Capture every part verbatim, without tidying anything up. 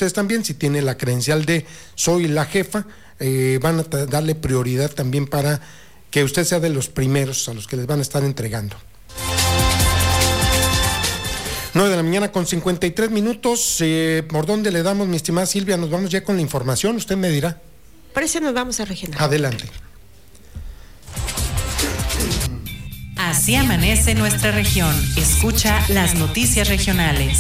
ustedes también, si tiene la credencial de soy la jefa, eh, van a t- darle prioridad también para que usted sea de los primeros a los que les van a estar entregando. nueve de la mañana con cincuenta y tres minutos. Eh, ¿Por dónde le damos, mi estimada Silvia? Nos vamos ya con la información, usted me dirá. Por eso nos vamos a regional. Adelante. Así amanece nuestra región. Escucha las noticias regionales.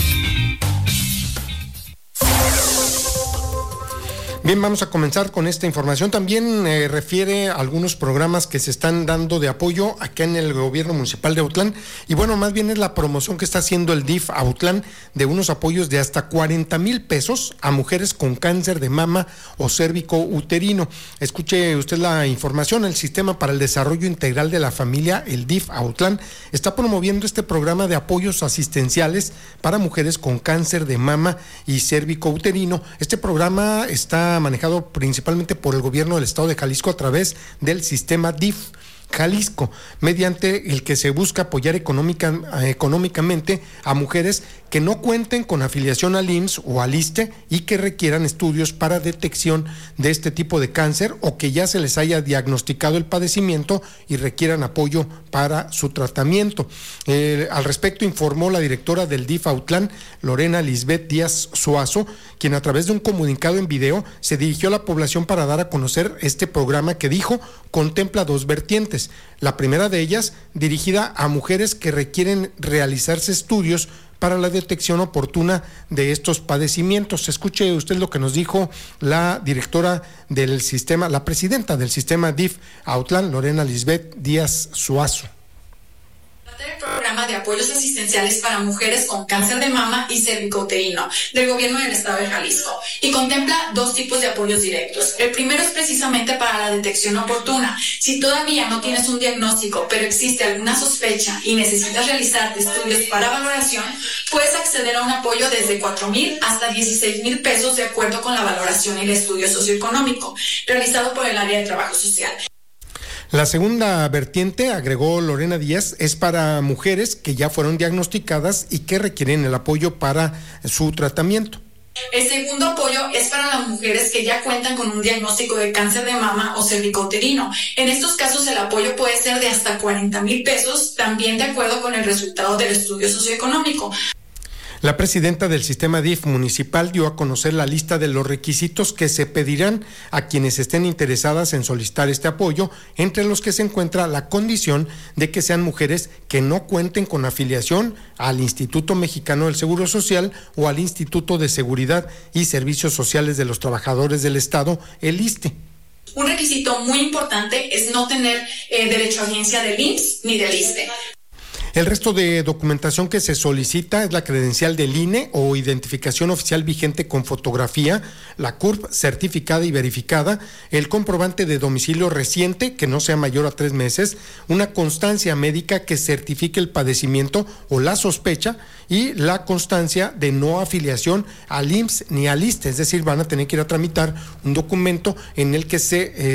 Bien, vamos a comenzar con esta información. También eh, refiere a algunos programas que se están dando de apoyo acá en el gobierno municipal de Autlán. Y bueno, más bien es la promoción que está haciendo el D I F Autlán de unos apoyos de hasta cuarenta mil pesos a mujeres con cáncer de mama o cérvico uterino. Escuche usted la información. El Sistema para el Desarrollo Integral de la Familia, el D I F Autlán, está promoviendo este programa de apoyos asistenciales para mujeres con cáncer de mama y cérvico uterino. Este programa está manejado principalmente por el gobierno del estado de Jalisco a través del sistema D I F Jalisco, mediante el que se busca apoyar económica, económicamente a mujeres que no cuenten con afiliación al I M S S o al ISSSTE y que requieran estudios para detección de este tipo de cáncer o que ya se les haya diagnosticado el padecimiento y requieran apoyo para su tratamiento. Eh, al respecto informó la directora del D I F Autlán, Lorena Lisbeth Díaz Suazo, quien a través de un comunicado en video se dirigió a la población para dar a conocer este programa que dijo contempla dos vertientes. La primera de ellas dirigida a mujeres que requieren realizarse estudios para la detección oportuna de estos padecimientos. Escuche usted lo que nos dijo la directora del sistema, la presidenta del sistema D I F Autlán, Lorena Lisbeth Díaz Suazo. El programa de apoyos asistenciales para mujeres con cáncer de mama y cervicouterino del gobierno del estado de Jalisco y contempla dos tipos de apoyos directos. El primero es precisamente para la detección oportuna. Si todavía no tienes un diagnóstico, pero existe alguna sospecha y necesitas realizar estudios para valoración, puedes acceder a un apoyo desde cuatro mil hasta dieciséis mil pesos de acuerdo con la valoración y el estudio socioeconómico realizado por el área de trabajo social. La segunda vertiente, agregó Lorena Díaz, es para mujeres que ya fueron diagnosticadas y que requieren el apoyo para su tratamiento. El segundo apoyo es para las mujeres que ya cuentan con un diagnóstico de cáncer de mama o cervicouterino. En estos casos el apoyo puede ser de hasta cuarenta mil pesos, también de acuerdo con el resultado del estudio socioeconómico. La presidenta del sistema D I F municipal dio a conocer la lista de los requisitos que se pedirán a quienes estén interesadas en solicitar este apoyo, entre los que se encuentra la condición de que sean mujeres que no cuenten con afiliación al Instituto Mexicano del Seguro Social o al Instituto de Seguridad y Servicios Sociales de los Trabajadores del Estado, el ISSSTE. Un requisito muy importante es no tener eh, derecho a audiencia del I M S S ni del ISSSTE. El resto de documentación que se solicita es la credencial del I N E o identificación oficial vigente con fotografía, la C U R P certificada y verificada, el comprobante de domicilio reciente que no sea mayor a tres meses, una constancia médica que certifique el padecimiento o la sospecha y la constancia de no afiliación al I M S S ni al ISSSTE, es decir, van a tener que ir a tramitar un documento en el que se eh,